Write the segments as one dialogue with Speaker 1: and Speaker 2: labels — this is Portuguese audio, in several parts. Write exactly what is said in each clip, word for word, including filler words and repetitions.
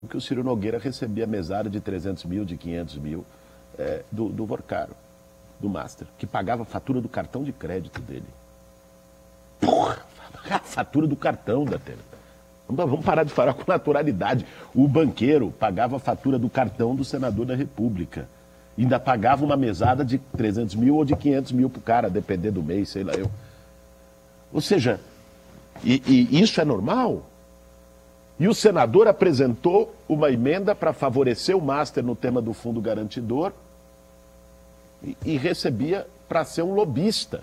Speaker 1: que o Ciro Nogueira recebia mesada de trezentos mil, de quinhentos mil é, do, do Vorcaro, do Master, que pagava a fatura do cartão de crédito dele. Porra, a fatura do cartão da Atena. Vamos parar de falar com naturalidade. O banqueiro pagava a fatura do cartão do senador da República. Ainda pagava uma mesada de trezentos mil ou de quinhentos mil para o cara, depender do mês, sei lá eu. Ou seja, e, e isso é normal? E o senador apresentou uma emenda para favorecer o Master no tema do fundo garantidor e, e recebia para ser um lobista.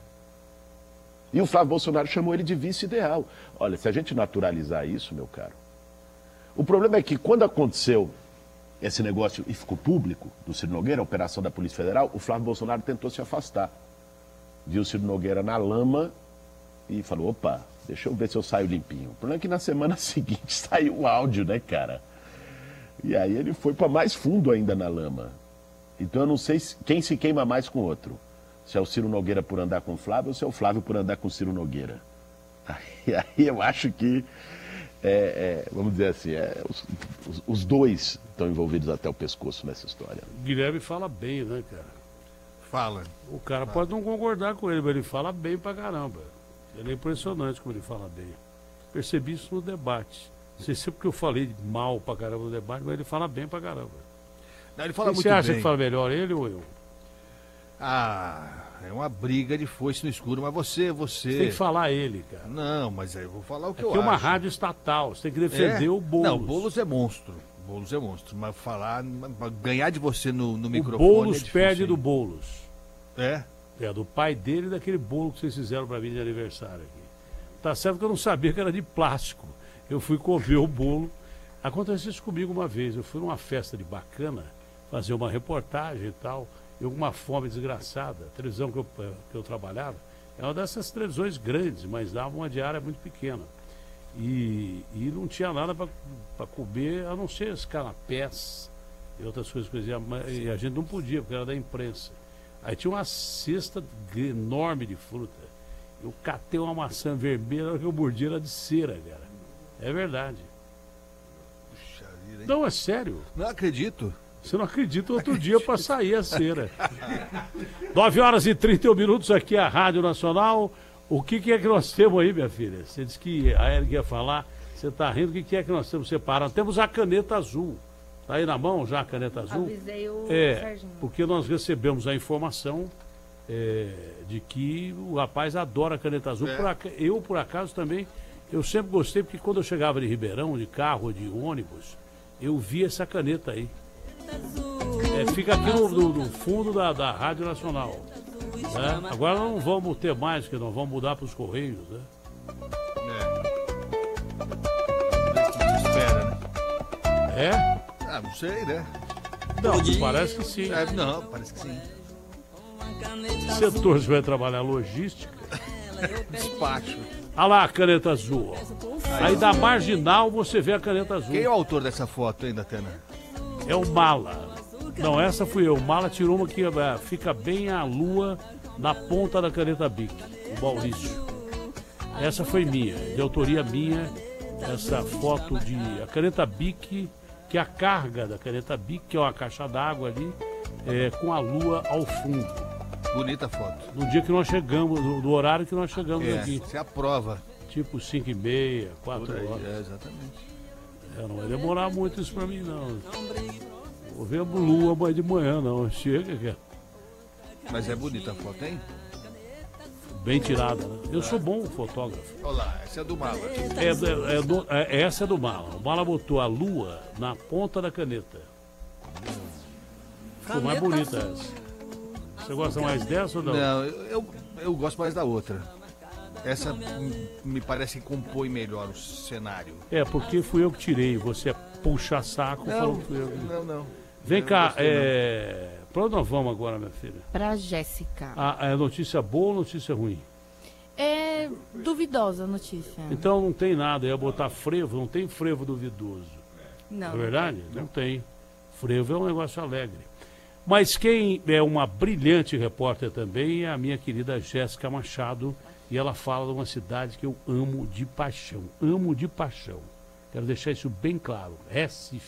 Speaker 1: E o Flávio Bolsonaro chamou ele de vice-ideal. Olha, se a gente naturalizar isso, meu caro, o problema é que quando aconteceu esse negócio e ficou público do Ciro Nogueira, a operação da Polícia Federal, o Flávio Bolsonaro tentou se afastar. Viu o Ciro Nogueira na lama e falou, opa, deixa eu ver se eu saio limpinho. O problema é que na semana seguinte saiu o áudio, né, cara? E aí ele foi para mais fundo ainda na lama. Então eu não sei quem se queima mais com o outro. Se é o Ciro Nogueira por andar com o Flávio ou se é o Flávio por andar com o Ciro Nogueira. E aí eu acho que, é, é, vamos dizer assim, é, os, os, os dois estão envolvidos até o pescoço nessa história.
Speaker 2: Guilherme fala bem, né, cara?
Speaker 3: Fala.
Speaker 2: O cara fala. Pode não concordar com ele, mas ele fala bem pra caramba. Ele é impressionante como ele fala bem. Percebi isso no debate. Não sei se é porque eu falei mal pra caramba no debate, mas ele fala bem pra caramba.
Speaker 3: Não, ele fala
Speaker 2: Quem
Speaker 3: muito
Speaker 2: você acha
Speaker 3: bem.
Speaker 2: que fala melhor, ele ou eu?
Speaker 3: Ah, é uma briga de foice no escuro, mas você, você...
Speaker 2: Você tem que falar ele, cara.
Speaker 3: Não, mas aí eu vou falar o que
Speaker 2: é
Speaker 3: eu
Speaker 2: que
Speaker 3: acho.
Speaker 2: é uma rádio estatal, você tem que defender
Speaker 3: é?
Speaker 2: o Boulos.
Speaker 3: Não, o Boulos é monstro. O Boulos é monstro, mas falar, ganhar de você no, no
Speaker 2: o
Speaker 3: microfone
Speaker 2: Boulos
Speaker 3: é difícil,
Speaker 2: perde
Speaker 3: hein?
Speaker 2: do Boulos.
Speaker 3: É?
Speaker 2: É, do pai dele e daquele bolo que vocês fizeram pra mim de aniversário aqui. Tá certo que eu não sabia que era de plástico. Eu fui comer o bolo. Aconteceu isso comigo uma vez. Eu fui numa festa de bacana, fazer uma reportagem e tal. Eu com uma fome desgraçada. A televisão que eu, que eu trabalhava é uma dessas televisões grandes, mas dava uma diária muito pequena. E, e não tinha nada para comer, a não ser os canapés e outras coisas que eu dizia, e a gente não podia, porque era da imprensa. Aí tinha uma cesta enorme de fruta. Eu catei uma maçã vermelha, que eu mordi era de cera, cara. É verdade.
Speaker 3: Puxa vida, hein?
Speaker 2: Não, é sério.
Speaker 3: Não acredito.
Speaker 2: Você não acredita, outro acredito. dia para sair a cera. nove horas e trinta e um minutos aqui a Rádio Nacional. O que, que é que nós temos aí, minha filha? Você disse que a Érica ia falar, você está rindo, o que, que é que nós temos separado? Temos a caneta azul. Está aí na mão já a caneta azul?
Speaker 4: Avisei o
Speaker 2: é,
Speaker 4: Serginho.
Speaker 2: Porque nós recebemos a informação é, de que o rapaz adora a caneta azul.
Speaker 3: É.
Speaker 2: Por ac... Eu, por acaso, também, eu sempre gostei, porque quando eu chegava de Ribeirão, de carro, de ônibus, eu via essa caneta aí. É, fica aqui no, no, no fundo da, da Rádio Nacional. Né? Agora não vamos ter mais, porque nós vamos mudar para os Correios. Né?
Speaker 3: É. Espera, né?
Speaker 2: É?
Speaker 3: Ah, não sei, né?
Speaker 2: Não, parece que sim.
Speaker 3: É, não, parece que sim.
Speaker 2: Setor, você vai trabalhar logística.
Speaker 3: Despacho.
Speaker 2: Olha lá a caneta azul. Ó. Aí da marginal você vê a caneta azul.
Speaker 3: Quem é o autor dessa foto ainda, Tena?
Speaker 2: É o Mala. Não, essa fui eu. O Mala tirou uma que uh, fica bem a lua na ponta da caneta Bic, o Maurício. Essa foi minha, de autoria minha, essa foto de a caneta Bic, que é a carga da caneta Bic, que é uma caixa d'água ali, é, com a lua ao fundo.
Speaker 3: Bonita foto.
Speaker 2: No dia que nós chegamos, no, no horário que nós chegamos
Speaker 3: É,
Speaker 2: aqui.
Speaker 3: você aprova.
Speaker 2: Tipo cinco e meia, quatro
Speaker 3: Por aí,
Speaker 2: horas.
Speaker 3: é, exatamente.
Speaker 2: É, não vai demorar muito isso pra mim, não. Vou ver a lua mais de manhã, não. Chega, cara.
Speaker 3: Mas é bonita a foto, hein?
Speaker 2: Bem tirada, né? Eu sou bom fotógrafo.
Speaker 3: Olha lá, essa é do Mala.
Speaker 2: É, é, é do- é- essa é do Mala. O Mala botou a lua na ponta da caneta. Ficou mais bonita essa. Você gosta mais dessa ou não?
Speaker 3: Não, eu, eu, eu gosto mais da outra. Essa m- me parece que compõe melhor o cenário.
Speaker 2: É, porque fui eu que tirei. Você é puxa saco, falou
Speaker 3: Não,
Speaker 2: que fui eu que...
Speaker 3: não, não.
Speaker 2: Vem
Speaker 3: Eu não
Speaker 2: cá,
Speaker 3: gostei, não.
Speaker 2: é... pra onde nós vamos agora, minha filha?
Speaker 4: Pra Jéssica.
Speaker 2: A, a notícia boa ou notícia ruim?
Speaker 4: É duvidosa a notícia.
Speaker 2: Então não tem nada, eu ia botar frevo, não tem frevo duvidoso.
Speaker 4: Não.
Speaker 2: Não é verdade? Não tem. Frevo é um negócio alegre. Mas quem é uma brilhante repórter também é a minha querida Jéssica Machado, e ela fala de uma cidade que eu amo de paixão. Amo de paixão. Quero deixar isso bem claro. S